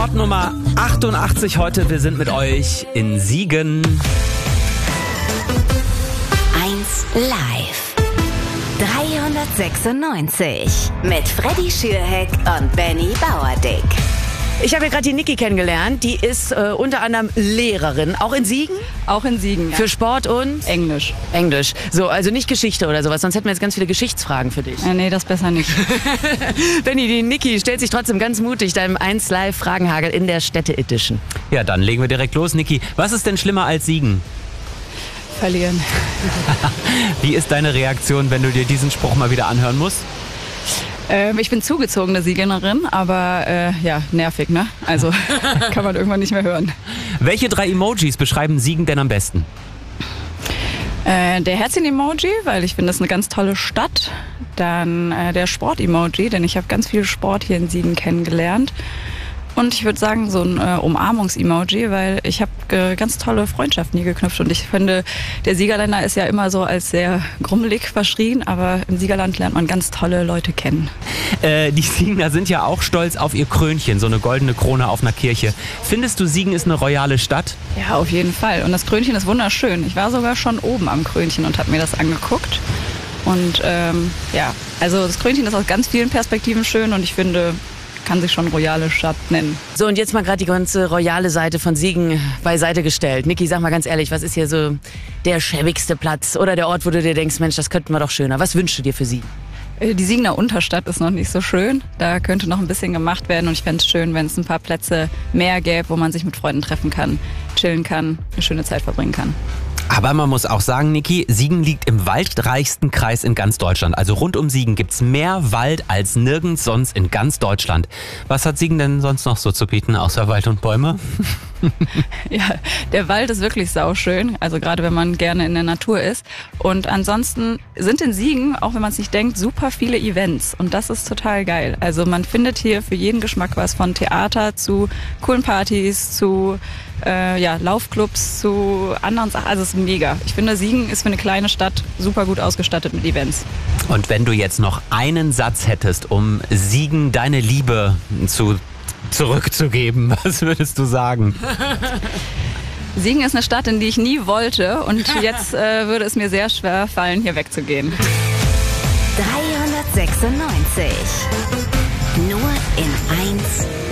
Startnummer 88 heute. Wir sind mit euch in Siegen. 1 Live. 396 mit Freddy Schürheck und Benny Bauerdick. Ich habe hier gerade die Niki kennengelernt. Die ist unter anderem Lehrerin, auch in Siegen? Auch in Siegen, ja. Für Sport und? Englisch. Englisch. So, also nicht Geschichte oder sowas, sonst hätten wir jetzt ganz viele Geschichtsfragen für dich. Nee, das besser nicht. Benni, die Niki stellt sich trotzdem ganz mutig deinem 1 Live Fragenhagel in der Städte-Edition. Ja, dann legen wir direkt los. Niki, was ist denn schlimmer als Siegen? Verlieren. Wie ist deine Reaktion, wenn du dir diesen Spruch mal wieder anhören musst? Ich bin zugezogene Siegerin, aber ja, nervig, ne? Also kann man irgendwann nicht mehr hören. Welche 3 Emojis beschreiben Siegen denn am besten? Der Herzchen-Emoji, weil ich finde, das ist eine ganz tolle Stadt. Dann der Sport-Emoji, denn ich habe ganz viel Sport hier in Siegen kennengelernt. Und ich würde sagen, so ein Umarmungs-Emoji, weil ich habe ganz tolle Freundschaften hier geknüpft. Und ich finde, der Siegerländer ist ja immer so als sehr grummelig verschrien, aber im Siegerland lernt man ganz tolle Leute kennen. Die Siegener sind ja auch stolz auf ihr Krönchen, so eine goldene Krone auf einer Kirche. Findest du, Siegen ist eine royale Stadt? Ja, auf jeden Fall. Und das Krönchen ist wunderschön. Ich war sogar schon oben am Krönchen und habe mir das angeguckt. Und ja, also das Krönchen ist aus ganz vielen Perspektiven schön und ich finde, kann sich schon royale Stadt nennen. So, und jetzt mal gerade die ganze royale Seite von Siegen beiseite gestellt. Niki, sag mal ganz ehrlich, was ist hier so der schäbigste Platz oder der Ort, wo du dir denkst, Mensch, das könnten wir doch schöner. Was wünschst du dir für Siegen? Die Siegener Unterstadt ist noch nicht so schön. Da könnte noch ein bisschen gemacht werden und ich fände es schön, wenn es ein paar Plätze mehr gäbe, wo man sich mit Freunden treffen kann, chillen kann, eine schöne Zeit verbringen kann. Aber man muss auch sagen, Niki, Siegen liegt im waldreichsten Kreis in ganz Deutschland. Also rund um Siegen gibt's mehr Wald als nirgends sonst in ganz Deutschland. Was hat Siegen denn sonst noch so zu bieten, außer Wald und Bäume? Ja, der Wald ist wirklich sauschön, also gerade wenn man gerne in der Natur ist. Und ansonsten sind in Siegen, auch wenn man es nicht denkt, super viele Events. Und das ist total geil. Also man findet hier für jeden Geschmack was, von Theater zu coolen Partys, zu Laufclubs, zu anderen Sachen. Also es ist mega. Ich finde, Siegen ist für eine kleine Stadt super gut ausgestattet mit Events. Und wenn du jetzt noch einen Satz hättest, um Siegen deine Liebe zurückzugeben, was würdest du sagen? Siegen ist eine Stadt, in die ich nie wollte und jetzt würde es mir sehr schwer fallen, hier wegzugehen. 396. Nur in 1